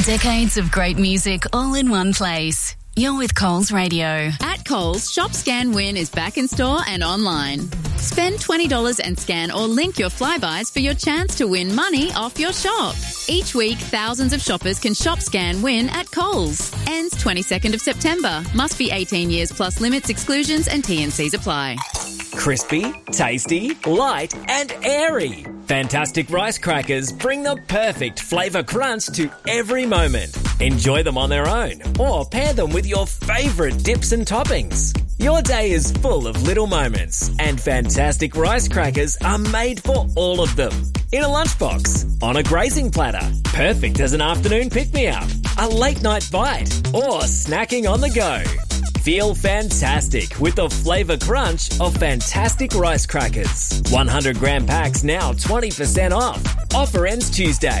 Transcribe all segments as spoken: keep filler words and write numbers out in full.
Decades of great music all in one place. You're with Coles Radio. At Coles, Shop Scan Win is back in store and online. Spend twenty dollars and scan or link your Flybuys for your chance to win money off your shop. Each week, thousands of shoppers can Shop Scan Win at Coles. Ends twenty-second of September. Must be eighteen years plus limits, exclusions and T and Cs apply. Crispy, tasty, light and airy. Fantastic rice crackers bring the perfect flavour crunch to every moment. Enjoy them on their own or pair them with your favourite dips and toppings. Your day is full of little moments and Fantastic rice crackers are made for all of them. In a lunchbox, on a grazing platter, perfect as an afternoon pick-me-up, a late night bite or snacking on the go. Feel fantastic with the flavour crunch of Fantastic rice crackers. one hundred gram packs now twenty percent off. Offer ends Tuesday.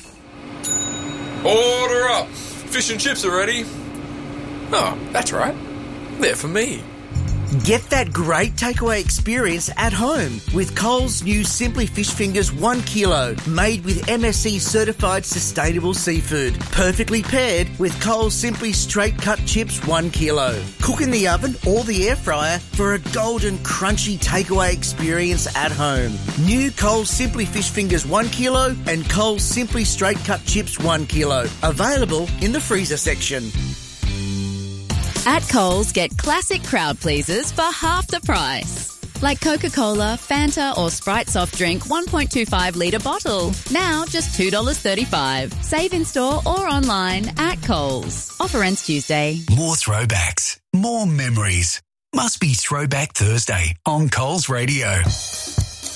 Order up. Fish and chips are ready. Oh, that's right. They're for me. Get that great takeaway experience at home with Coles' new Simply Fish Fingers one kilo, made with M S C certified sustainable seafood. Perfectly paired with Coles Simply Straight Cut Chips one kilo. Cook in the oven or the air fryer for a golden crunchy takeaway experience at home. New Coles Simply Fish Fingers one kilo and Coles Simply Straight Cut Chips one kilo. Available in the freezer section. At Coles, get classic crowd pleasers for half the price. Like Coca-Cola, Fanta or Sprite soft drink one point two five litre bottle. Now just two dollars thirty-five. Save in store or online at Coles. Offer ends Tuesday. More throwbacks, more memories. Must be Throwback Thursday on Coles Radio.